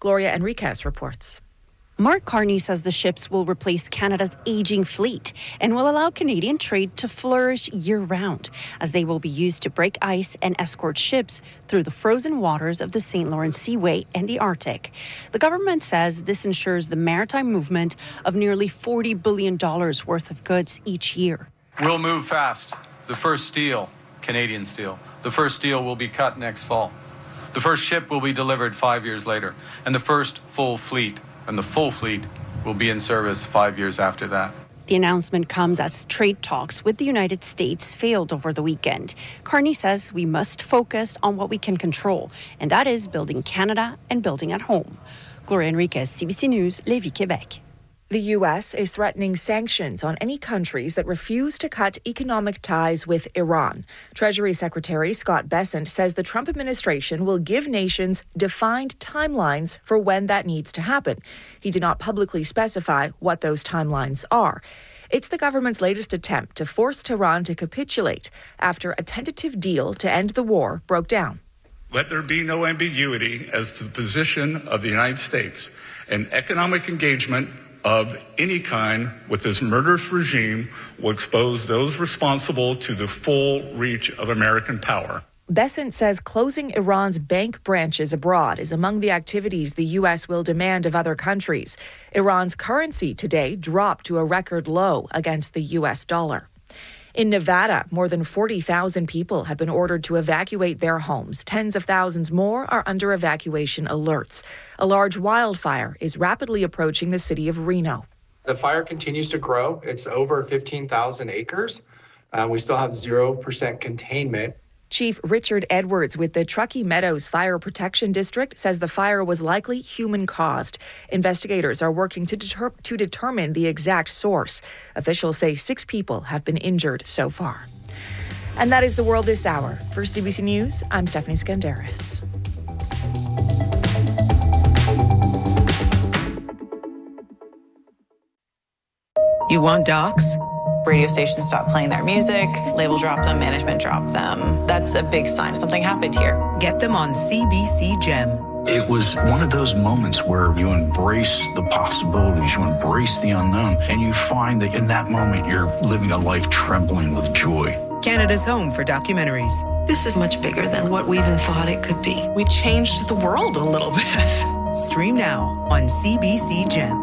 Gloria Enriquez reports. Mark Carney says the ships will replace Canada's aging fleet and will allow Canadian trade to flourish year-round, as they will be used to break ice and escort ships through the frozen waters of the St. Lawrence Seaway and the Arctic. The government says this ensures the maritime movement of nearly $40 billion worth of goods each year. We'll move fast. The first steel, Canadian steel, the first steel will be cut next fall. The first ship will be delivered 5 years later, and the first full fleet will be in service 5 years after that. The announcement comes as trade talks with the United States failed over the weekend. Carney says we must focus on what we can control, and that is building Canada and building at home. Gloria Enriquez, CBC News, Lévis, Quebec. The U.S. is threatening sanctions on any countries that refuse to cut economic ties with Iran. Treasury Secretary Scott Bessent says the Trump administration will give nations defined timelines for when that needs to happen. He did not publicly specify what those timelines are. It's the government's latest attempt to force Tehran to capitulate after a tentative deal to end the war broke down. Let there be no ambiguity as to the position of the United States. An economic engagement of any kind with this murderous regime will expose those responsible to the full reach of American power. Bessent says closing Iran's bank branches abroad is among the activities the U.S. will demand of other countries. Iran's currency today dropped to a record low against the U.S. dollar. In Nevada, more than 40,000 people have been ordered to evacuate their homes. Tens of thousands more are under evacuation alerts. A large wildfire is rapidly approaching the city of Reno. The fire continues to grow. It's over 15,000 acres. We still have 0% containment. Chief Richard Edwards with the Truckee Meadows Fire Protection District says the fire was likely human-caused. Investigators are working to determine the exact source. Officials say 6 people have been injured so far. And that is the world this hour. For CBC News, I'm Stephanie Skandaris. You want docs? Radio stations stop playing their music, label drop them, management drop them. That's a big sign something happened here. Get them on CBC Gem. It was one of those moments where you embrace the possibilities, you embrace the unknown, and you find that in that moment you're living a life trembling with joy. Canada's home for documentaries. This is much bigger than what we even thought it could be. We changed the world a little bit. Stream now on CBC Gem.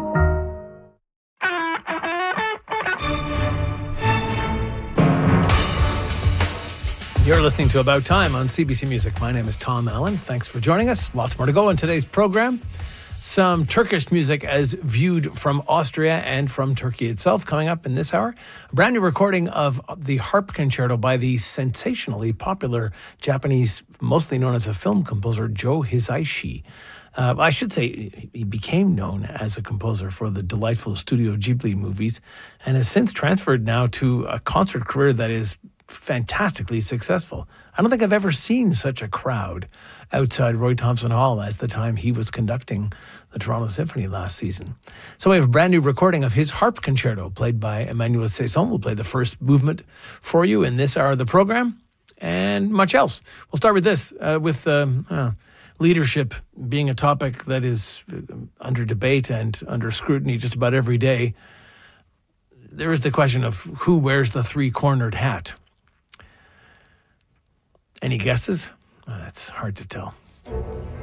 You're listening to About Time on CBC Music. My name is Tom Allen. Thanks for joining us. Lots more to go in today's program. Some Turkish music as viewed from Austria and from Turkey itself coming up in this hour. A brand new recording of the harp concerto by the sensationally popular Japanese, mostly known as a film composer, Joe Hisaishi. I should say he became known as a composer for the delightful Studio Ghibli movies and has since transferred now to a concert career that is fantastically successful. I don't think I've ever seen such a crowd outside Roy Thompson Hall as the time he was conducting the Toronto Symphony last season. So we have a brand new recording of his harp concerto played by Emmanuel Saison. We'll play the first movement for you in this hour of the program and much else. We'll start with this, with leadership being a topic that is under debate and under scrutiny just about every day. There is the question of who wears the three-cornered hat. Any guesses? That's hard to tell.